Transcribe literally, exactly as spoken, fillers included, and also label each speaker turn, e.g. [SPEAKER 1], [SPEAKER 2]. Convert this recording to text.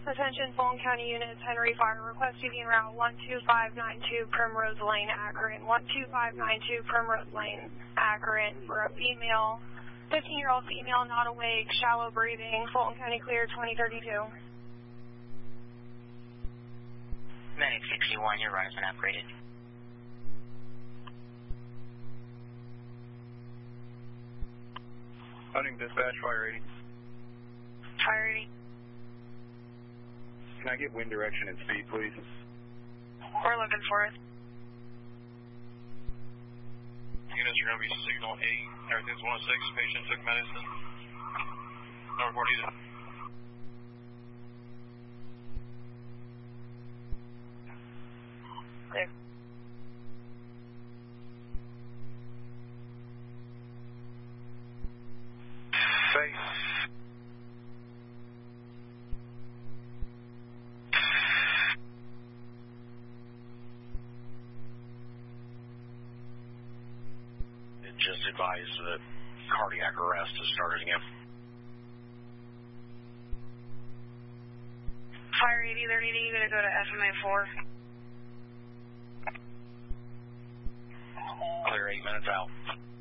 [SPEAKER 1] Attention Fulton County units, Henry Fire, request to be en route one two five nine two Primrose Lane, Akron. one two five nine two Primrose Lane, Akron, for a female, fifteen-year-old female, not awake, shallow breathing, Fulton County clear, twenty thirty-two.
[SPEAKER 2] Medic sixty-one, your rise and upgraded.
[SPEAKER 3] Hunting dispatch, fire eighty.
[SPEAKER 1] Fire eighty.
[SPEAKER 3] Can I get wind direction and speed, please?
[SPEAKER 1] We're looking for it.
[SPEAKER 4] Units are going to be signal eight. Everything's one oh six. Patient took medicine. No report either.
[SPEAKER 1] Clear.
[SPEAKER 4] Face.
[SPEAKER 5] Just advise that cardiac arrest has started again.
[SPEAKER 1] Fire eighty, they're needing you to go to F M A four.
[SPEAKER 5] Clear eight minutes out.